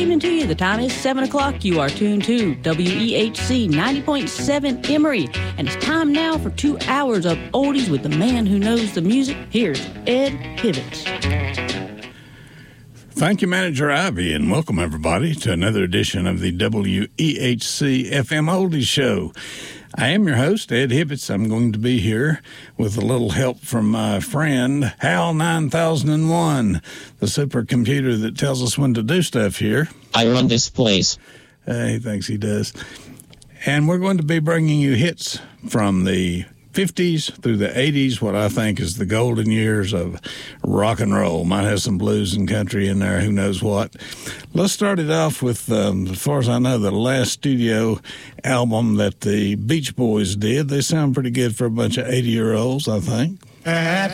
evening to you. The time is 7 o'clock. You are tuned to WEHC 90.7 Emory. And it's time now for 2 hours of oldies with the man who knows the music. Here's Ed Hibbets. Thank you, Manager Ivy, and welcome everybody to another edition of the WEHC FM Oldies Show. I am your host, Ed Hibbets. I'm going to be here with a little help from my friend, HAL 9001, the supercomputer that tells us when to do stuff here. I run this place. He thinks he does. And we're going to be bringing you hits from the 50s through the 80s, what I think is the golden years of rock and roll. Might have some blues and country in there, who knows what. Let's start it off with, as far as I know, the last studio album that the Beach Boys did. They sound pretty good for a bunch of 80-year-olds, I think.